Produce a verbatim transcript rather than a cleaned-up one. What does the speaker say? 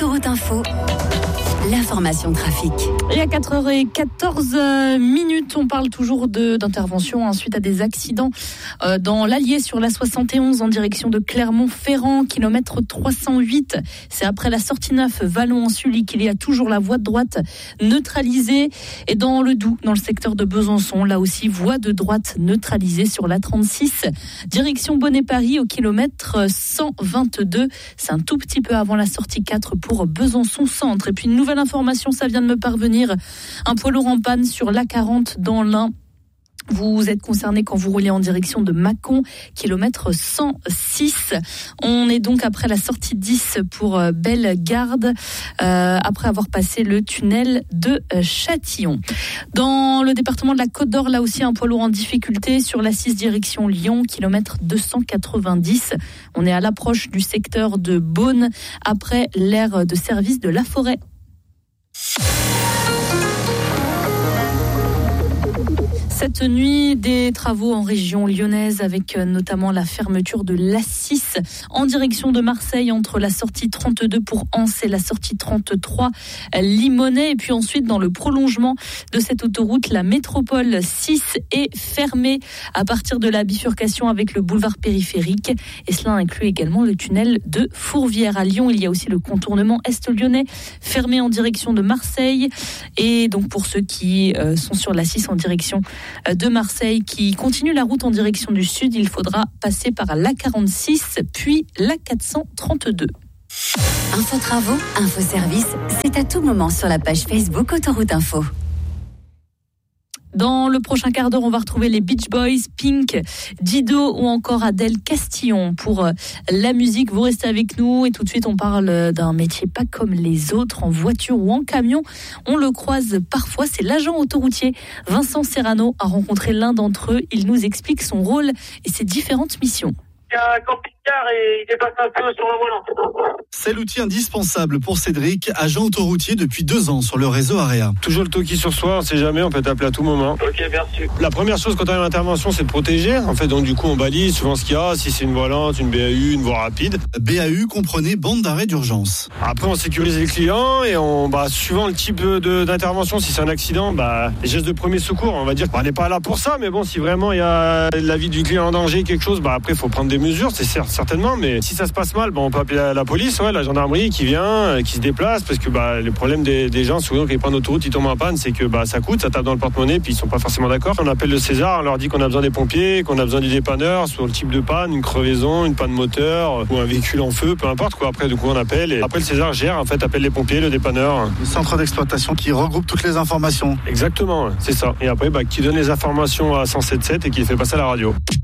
Autoroute Info, l'information trafic. Et à quatre heures quatorze minutes, on parle toujours de, d'intervention hein, suite à des accidents euh, dans l'Allier sur la soixante et onze en direction de Clermont-Ferrand, kilomètre trois cent huit. C'est après la sortie neuf Vallon-en-Sully qu'il y a toujours la voie de droite neutralisée. Et dans le Doubs, dans le secteur de Besançon, là aussi, voie de droite neutralisée sur la trente-six. Direction Bonnet-Paris au kilomètre cent vingt-deux. C'est un tout petit peu avant la sortie quatre pour Besançon-Centre. Et puis une nouvelle information, ça vient de me parvenir. Un poids lourd en panne sur l'A quarante dans l'Ain. Vous êtes concerné quand vous roulez en direction de Mâcon, kilomètre cent six. On est donc après la sortie dix pour Bellegarde, euh, après avoir passé le tunnel de Châtillon. Dans le département de la Côte d'Or, là aussi un poids lourd en difficulté sur la six direction Lyon, kilomètre deux cent quatre-vingt-dix. On est à l'approche du secteur de Beaune, après l'aire de service de La Forêt. Cette nuit, des travaux en région lyonnaise avec notamment la fermeture de l'A six en direction de Marseille entre la sortie trente-deux pour Anse et la sortie trente-trois Limonest. Et puis ensuite, dans le prolongement de cette autoroute, la métropole six est fermée à partir de la bifurcation avec le boulevard périphérique. Et cela inclut également le tunnel de Fourvière. À Lyon, il y a aussi le contournement est-lyonnais fermé en direction de Marseille. Et donc pour ceux qui euh, sont sur l'A six en direction de Marseille qui continue la route en direction du sud, il faudra passer par l'A quarante-six puis l'A quatre cent trente-deux. Info travaux, info service, c'est à tout moment sur la page Facebook Autoroute Info. Dans le prochain quart d'heure, on va retrouver les Beach Boys, Pink, Dido ou encore Adèle Castillon pour la musique. Vous restez avec nous et tout de suite, on parle d'un métier pas comme les autres, en voiture ou en camion. On le croise parfois, c'est l'agent autoroutier. Vincent Serrano a rencontré l'un d'entre eux. Il nous explique son rôle et ses différentes missions. Il y a un camping-car et il dépasse un peu sur le volant. C'est l'outil indispensable pour Cédric, agent autoroutier depuis deux ans sur le réseau Area. Toujours le toki sur soi, on sait jamais, on peut t'appeler à tout moment. Ok, merci. La première chose quand on a une intervention, c'est de protéger. En fait, donc du coup, on balise souvent ce qu'il y a, si c'est une volante, une B A U, une voie rapide. B A U comprenait bande d'arrêt d'urgence. Après, on sécurise les clients et on, bah, suivant le type de, d'intervention, si c'est un accident, bah, les gestes de premier secours, on va dire qu'on n'est pas là pour ça, mais bon, si vraiment il y a la vie du client en danger, quelque chose, bah après, il faut prendre des mesures, c'est certes, certainement, mais si ça se passe mal, bah, on peut appeler la, la police, ouais, la gendarmerie qui vient, qui se déplace, parce que bah, le problème des, des gens, souvent quand ils prennent l'autoroute, ils tombent en panne, c'est que bah, ça coûte, ça tape dans le porte-monnaie, puis ils sont pas forcément d'accord. On appelle le César, on leur dit qu'on a besoin des pompiers, qu'on a besoin du dépanneur sur le type de panne, une crevaison, une panne moteur ou un véhicule en feu, peu importe quoi. Après, du coup, on appelle et après le César gère, en fait, appelle les pompiers, le dépanneur. Le centre d'exploitation qui regroupe toutes les informations. Exactement, c'est ça. Et après, bah, qui donne les informations à cent sept sept et qui les fait passer à la radio.